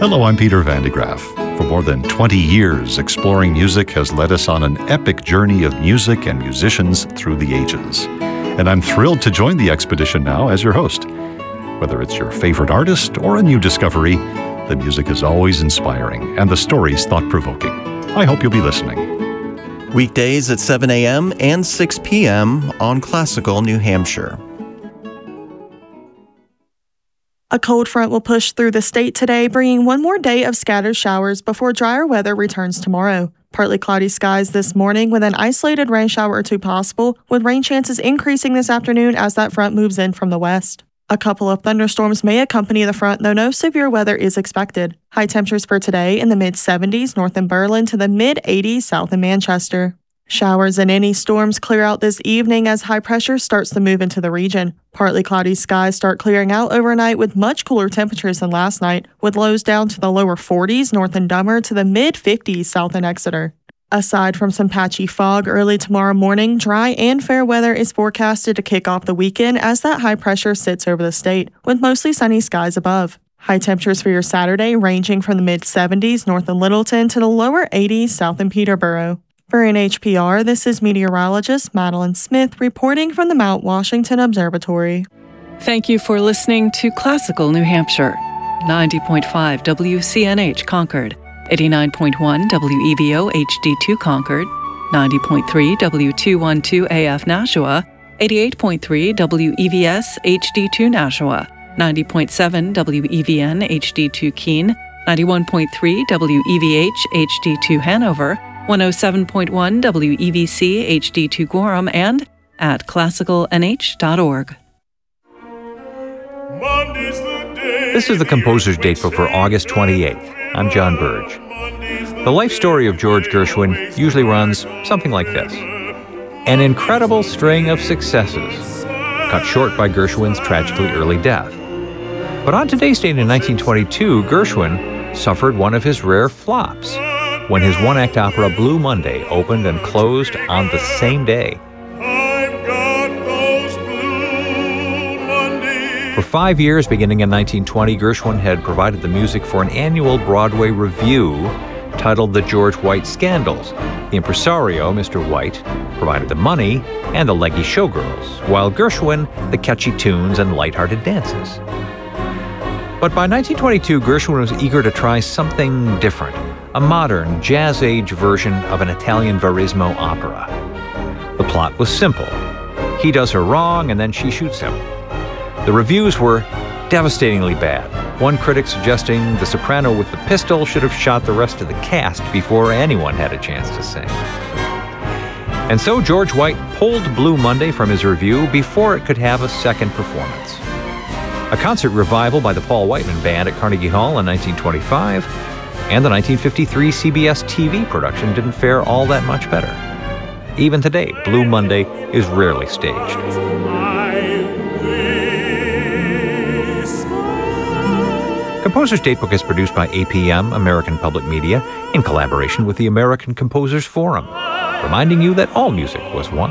Hello, I'm Peter Van de Graaf. For more than 20 years, Exploring Music has led us on an epic journey of music and musicians through the ages. And I'm thrilled to join the expedition now as your host. Whether it's your favorite artist or a new discovery, the music is always inspiring and the stories thought-provoking. I hope you'll be listening. Weekdays at 7 a.m. and 6 p.m. on Classical New Hampshire. A cold front will push through the state today, bringing one more day of scattered showers before drier weather returns tomorrow. Partly cloudy skies this morning with an isolated rain shower or two possible, with rain chances increasing this afternoon as that front moves in from the west. A couple of thunderstorms may accompany the front, though no severe weather is expected. High temperatures for today in the mid-70s north in Berlin to the mid-80s south in Manchester. Showers and any storms clear out this evening as high pressure starts to move into the region. Partly cloudy skies start clearing out overnight with much cooler temperatures than last night, with lows down to the lower 40s north in Dummer to the mid-50s south in Exeter. Aside from some patchy fog early tomorrow morning, dry and fair weather is forecasted to kick off the weekend as that high pressure sits over the state, with mostly sunny skies above. High temperatures for your Saturday ranging from the mid-70s north in Littleton to the lower 80s south in Peterborough. For NHPR, this is meteorologist Madeline Smith reporting from the Mount Washington Observatory. Thank you for listening to Classical New Hampshire. 90.5 WCNH Concord, 89.1 WEVO HD2 Concord, 90.3 W212 AF Nashua, 88.3 WEVS HD2 Nashua, 90.7 WEVN HD2 Keene, 91.3 WEVH HD2 Hanover, 107.1 WEVC HD2 Gorham, and at classicalnh.org. This is the Composer's Datebook for August 28th. I'm John Burge. The life story of George Gershwin usually runs something like this. An incredible string of successes, cut short by Gershwin's tragically early death. But on today's date in 1922, Gershwin suffered one of his rare flops, when his one-act opera Blue Monday opened and closed on the same day. For 5 years, beginning in 1920, Gershwin had provided the music for an annual Broadway revue titled The George White Scandals. The impresario, Mr. White, provided the money and the leggy showgirls, while Gershwin the catchy tunes and lighthearted dances. But by 1922, Gershwin was eager to try something different, a modern, jazz-age version of an Italian verismo opera. The plot was simple. He does her wrong, and then she shoots him. The reviews were devastatingly bad, one critic suggesting the soprano with the pistol should have shot the rest of the cast before anyone had a chance to sing. And so George White pulled Blue Monday from his revue before it could have a second performance. A concert revival by the Paul Whiteman Band at Carnegie Hall in 1925, and the 1953 CBS TV production didn't fare all that much better. Even today, Blue Monday is rarely staged. Composer's Datebook is produced by APM, American Public Media, in collaboration with the American Composers Forum, reminding you that all music was once